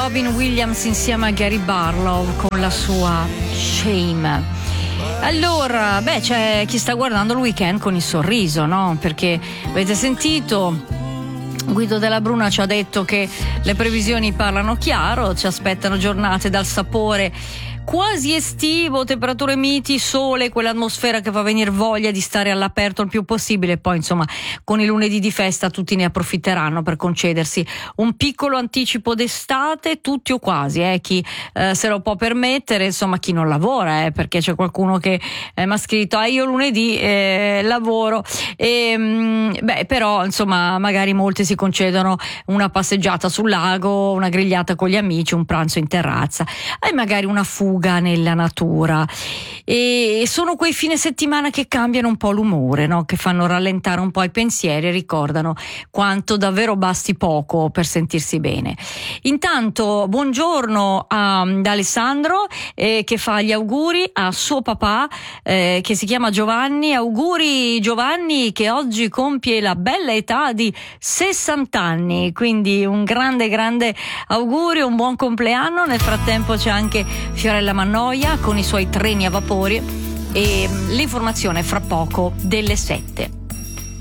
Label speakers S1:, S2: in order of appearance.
S1: Robin Williams insieme a Gary Barlow con la sua Shame. Allora, c'è chi sta guardando il weekend con il sorriso, no? Perché avete sentito, Guido Della Bruna ci ha detto che le previsioni parlano chiaro, ci aspettano giornate dal sapore quasi estivo, temperature miti, sole, quell'atmosfera che fa venire voglia di stare all'aperto il più possibile. Poi insomma con i lunedì di festa tutti ne approfitteranno per concedersi un piccolo anticipo d'estate, tutti o quasi, chi se lo può permettere, insomma chi non lavora, perché c'è qualcuno che mi ha scritto io lunedì lavoro, però insomma magari molti si concedono una passeggiata sul lago, una grigliata con gli amici, un pranzo in terrazza e magari una fuga nella natura. E sono quei fine settimana che cambiano un po' l'umore, no? Che fanno rallentare un po' i pensieri e ricordano quanto davvero basti poco per sentirsi bene. Intanto buongiorno ad Alessandro che fa gli auguri a suo papà che si chiama Giovanni. Auguri Giovanni, che oggi compie la bella età di 60 anni, quindi un grande augurio, un buon compleanno. Nel frattempo c'è anche Fiorella Mannoia con i suoi treni a vapore e l'informazione fra poco delle 7.